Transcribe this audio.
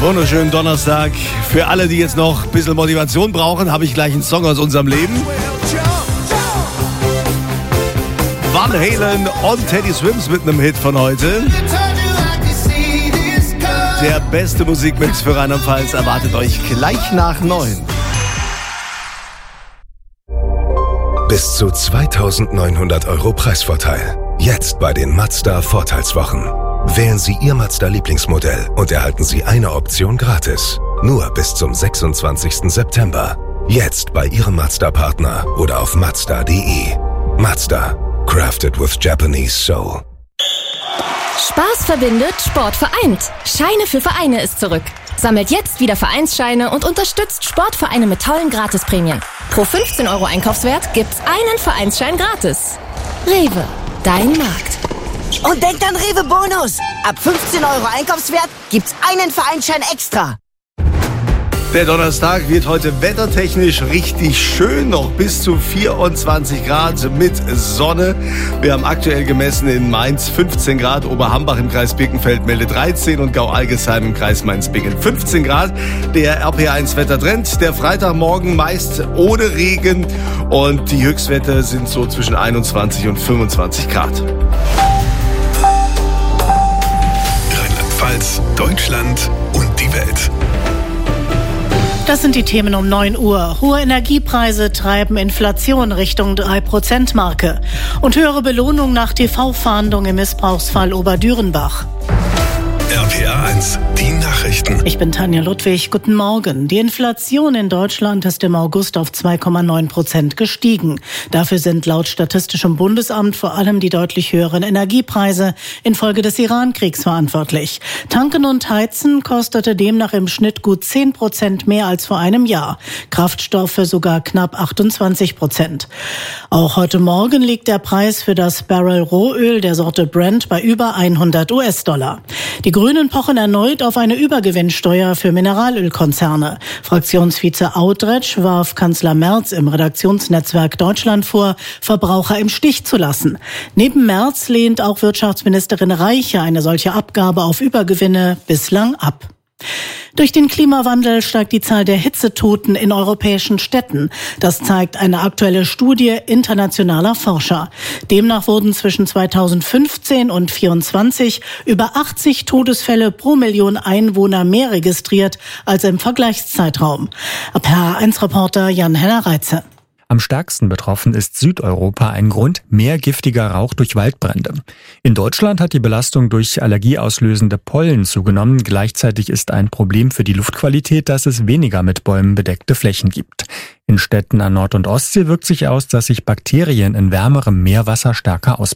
Wunderschönen Donnerstag. Für alle, die jetzt noch ein bisschen Motivation brauchen, habe ich gleich einen Song aus unserem Leben. Van Halen und Teddy Swims mit einem Hit von heute. Der beste Musikmix für Rheinland-Pfalz erwartet euch gleich nach 9. Bis zu 2.900 € Preisvorteil. Jetzt bei den Mazda Vorteilswochen. Wählen Sie Ihr Mazda-Lieblingsmodell und erhalten Sie eine Option gratis. Nur bis zum 26. September. Jetzt bei Ihrem Mazda-Partner oder auf Mazda.de. Mazda. Crafted with Japanese soul. Spaß verbindet, Sport vereint. Scheine für Vereine ist zurück. Sammelt jetzt wieder Vereinsscheine und unterstützt Sportvereine mit tollen Gratisprämien. Pro 15 € Einkaufswert gibt's einen Vereinsschein gratis. Rewe, dein Markt. Und denkt an Rewe Bonus. Ab 15 € Einkaufswert gibt's einen Vereinsschein extra. Der Donnerstag wird heute wettertechnisch richtig schön, noch bis zu 24 Grad mit Sonne. Wir haben aktuell gemessen in Mainz 15 Grad, Oberhambach im Kreis Birkenfeld meldet 13 und Gau-Algesheim im Kreis Mainz-Bingen 15 Grad. Der RPA1 Wettertrend, der Freitagmorgen meist ohne Regen und die Höchstwerte sind so zwischen 21 und 25 Grad. Rheinland-Pfalz, Deutschland und die Welt. Das sind die Themen um 9 Uhr. Hohe Energiepreise treiben Inflation Richtung 3%-Marke. Und höhere Belohnung nach TV-Fahndung im Missbrauchsfall Oberdürenbach. RPA 1, die Nachrichten. Ich bin Tanja Ludwig. Guten Morgen. Die Inflation in Deutschland ist im August auf 2,9% gestiegen. Dafür sind laut Statistischem Bundesamt vor allem die deutlich höheren Energiepreise infolge des Iran-Kriegs verantwortlich. Tanken und Heizen kostete demnach im Schnitt gut 10% mehr als vor einem Jahr. Kraftstoffe sogar knapp 28%. Auch heute Morgen liegt der Preis für das Barrel Rohöl der Sorte Brent bei über $100. Die Grünen pochen erneut auf eine Übergewinnsteuer für Mineralölkonzerne. Fraktionsvize Audretsch warf Kanzler Merz im Redaktionsnetzwerk Deutschland vor, Verbraucher im Stich zu lassen. Neben Merz lehnt auch Wirtschaftsministerin Reiche eine solche Abgabe auf Übergewinne bislang ab. Durch den Klimawandel steigt die Zahl der Hitzetoten in europäischen Städten. Das zeigt eine aktuelle Studie internationaler Forscher. Demnach wurden zwischen 2015 und 2024 über 80 Todesfälle pro Million Einwohner mehr registriert als im Vergleichszeitraum. RPA1-Reporter Jan-Henner Reitze. Am stärksten betroffen ist Südeuropa, ein Grund mehr giftiger Rauch durch Waldbrände. In Deutschland hat die Belastung durch allergieauslösende Pollen zugenommen. Gleichzeitig ist ein Problem für die Luftqualität, dass es weniger mit Bäumen bedeckte Flächen gibt. In Städten an Nord- und Ostsee wirkt sich aus, dass sich Bakterien in wärmerem Meerwasser stärker ausbreiten.